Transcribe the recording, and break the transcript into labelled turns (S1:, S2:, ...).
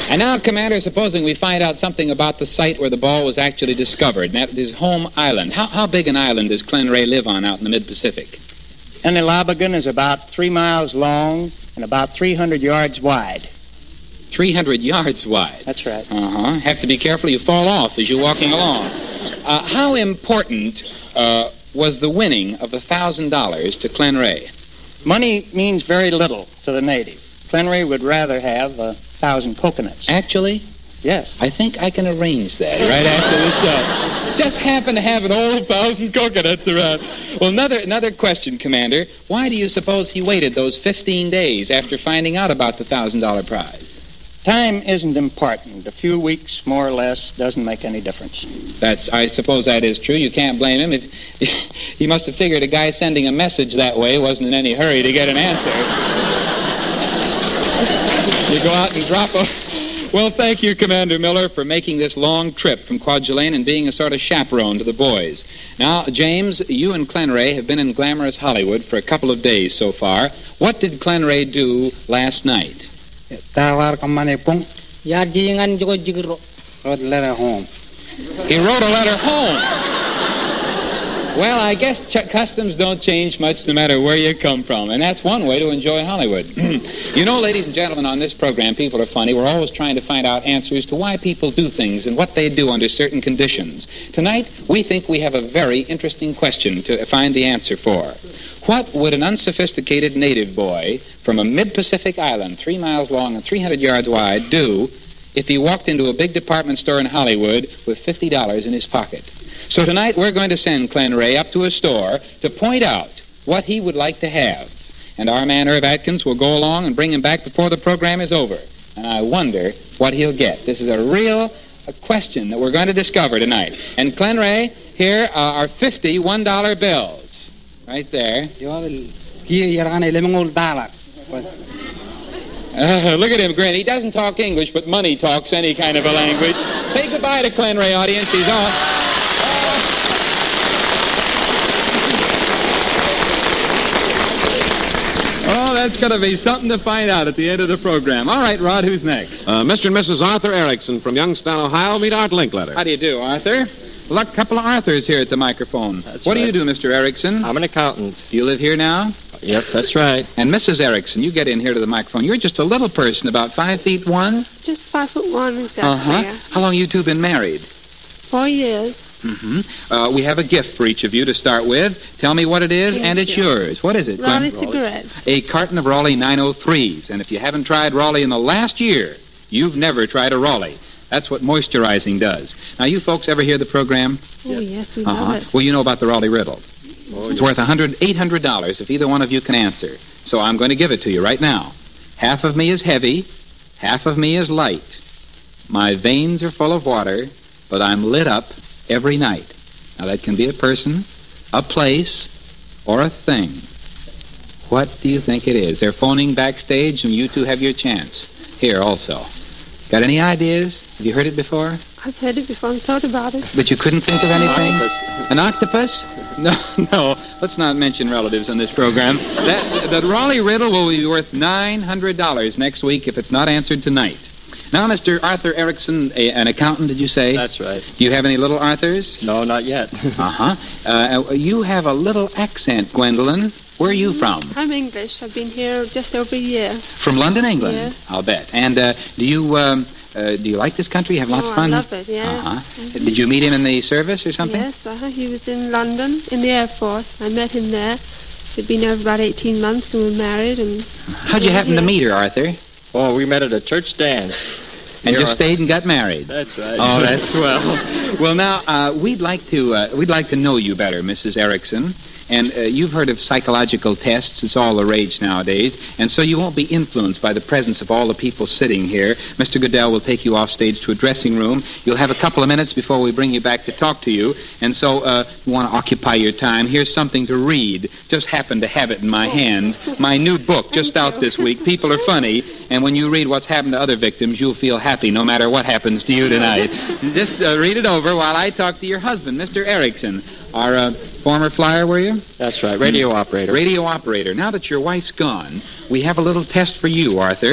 S1: And now, Commander, supposing we find out something about the site where the ball was actually discovered, and that is Home Island. How big an island does Glen Ray live on out in the mid-Pacific?
S2: Enilabagan is about 3 miles long and about 300 yards wide.
S1: 300 yards wide?
S2: That's right.
S1: Have to be careful you fall off as you're walking along. How important was the winning of the $1,000 to Glen Ray?
S2: Money means very little to the native. Glen Ray would rather have 1,000 coconuts.
S1: Actually?
S2: Yes.
S1: I think I can arrange that right after this show. Just happen to have an old 1,000 coconuts around. Well, another question, Commander. Why do you suppose he waited those 15 days after finding out about the $1,000 prize?
S2: Time isn't important. A few weeks, more or less, doesn't make any difference.
S1: I suppose that is true. You can't blame him. He must have figured a guy sending a message that way wasn't in any hurry to get an answer. You go out and drop a... Well, thank you, Commander Miller, for making this long trip from Kwajalein and being a sort of chaperone to the boys. Now, James, you and Glen Ray have been in glamorous Hollywood for a couple of days so far. What did Glen Ray do last night?
S2: Wrote a letter home.
S1: He wrote a letter home. Well, I guess customs don't change much no matter where you come from, and that's one way to enjoy Hollywood. You know, ladies and gentlemen, on this program, People Are Funny. We're always trying to find out answers to why people do things and what they do under certain conditions. Tonight, we think we have a very interesting question to find the answer for. What would an unsophisticated native boy from a mid-Pacific island, 3 miles long and 300 yards wide, do if he walked into a big department store in Hollywood with $50 in his pocket? So tonight we're going to send Glen Ray up to a store to point out what he would like to have. And our man Irv Atkins will go along and bring him back before the program is over. And I wonder what he'll get. This is a question that we're going to discover tonight. And Glen Ray, here are 50 $1 bills. Right there. Look at him grin. He doesn't talk English, but money talks any kind of a language. Say goodbye to Glen Ray, audience. He's off. Oh, that's going to be something to find out at the end of the program. All right, Rod, who's next?
S3: Mr. and Mrs. Arthur Erickson from Youngstown, Ohio. Meet Art Linkletter.
S1: How do you do, Arthur? Well, a couple of Arthurs here at the microphone. What do you do, Mr. Erickson?
S4: I'm an accountant.
S1: Do you live here now?
S4: Yes, that's right.
S1: And Mrs. Erickson, you get in here to the microphone. You're just a little person, about 5'1".
S5: Just 5'1", exactly.
S1: How long you two been married?
S5: 4 years.
S1: We have a gift for each of you to start with. Tell me what it is, and it's yours. What is it, Glenn?
S5: Raleigh cigarettes.
S1: A carton of Raleigh 903s. And if you haven't tried Raleigh in the last year, you've never tried a Raleigh. That's what moisturizing does. Now, you folks ever hear the program?
S5: Oh, yes, we love it.
S1: Well, you know about the Raleigh riddle. It's worth $800 if either one of you can answer. So I'm going to give it to you right now. Half of me is heavy, half of me is light. My veins are full of water, but I'm lit up every night. Now, that can be a person, a place, or a thing. What do you think it is? They're phoning backstage, and you two have your chance. Here, also. Got any ideas? Have you heard it before?
S5: I've heard it before and thought about it.
S1: But you couldn't think of anything? An octopus? No. Let's not mention relatives on this program. That Raleigh riddle will be worth $900 next week if it's not answered tonight. Now, Mr. Arthur Erickson, an accountant, did you say?
S4: That's right.
S1: Do you have any little Arthurs?
S4: No, not yet.
S1: You have a little accent, Gwendolyn. Where are you from?
S5: I'm English. I've been here just over a year.
S1: From London, England?
S5: Yes.
S1: I'll bet. And do you like this country? You have lots of fun?
S5: I love it, yeah.
S1: Did you meet him in the service or something?
S5: Yes, he was in London, in the Air Force. I met him there. He'd been over about 18 months and we were married. And
S1: how'd you happen to meet her, Arthur?
S4: Oh, we met at a church dance.
S1: And just stayed and got married.
S4: That's right.
S1: Oh, that's swell. Well, now, we'd like to know you better, Mrs. Erickson. And you've heard of psychological tests. It's all the rage nowadays. And so you won't be influenced by the presence of all the people sitting here. Mr. Goodell will take you off stage to a dressing room. You'll have a couple of minutes before we bring you back to talk to you. And so you want to occupy your time. Here's something to read. Just happened to have it in my hand. My new book, just out this week. People Are Funny. And when you read what's happened to other victims, you'll feel happy no matter what happens to you tonight. Just read it over while I talk to your husband, Mr. Erickson. Our former flyer, were you?
S4: That's right, radio operator.
S1: Radio operator. Now that your wife's gone, we have a little test for you, Arthur.